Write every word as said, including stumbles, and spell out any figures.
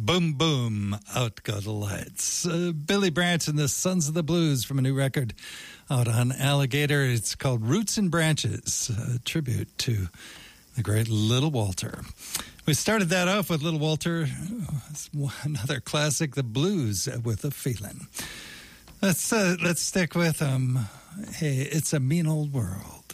Boom, boom, out go the lights. Uh, Billy Branch and the Sons of the Blues from a new record out on Alligator. It's called Roots and Branches, a tribute to the great Little Walter. We started that off with Little Walter, another classic, The Blues with a Feeling. Let's, uh, let's stick with um, hey, It's a Mean Old World.